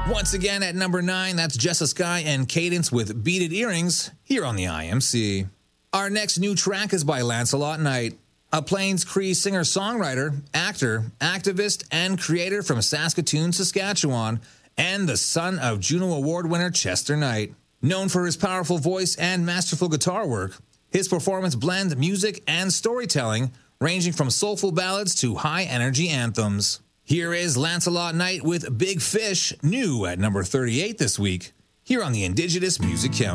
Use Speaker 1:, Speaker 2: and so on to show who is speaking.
Speaker 1: Once again at number 9, that's Jessa Sky and Cadence with Beaded Earrings here on the IMC. Our next new track is by Lancelot Knight, a Plains Cree singer-songwriter, actor, activist, and creator from Saskatoon, Saskatchewan, and the son of Juno Award winner Chester Knight. Known for his powerful voice and masterful guitar work, his performance blends music and storytelling, ranging from soulful ballads to high-energy anthems. Here is Lancelot Knight with Big Fish, new at number 38 this week, here on the Indigenous Music Countdown.